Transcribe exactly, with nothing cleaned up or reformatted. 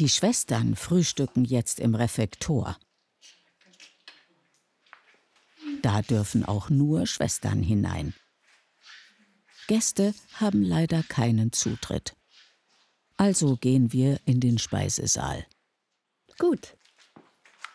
Die Schwestern frühstücken jetzt im Refektor. Da dürfen auch nur Schwestern hinein. Gäste haben leider keinen Zutritt. Also gehen wir in den Speisesaal. Gut.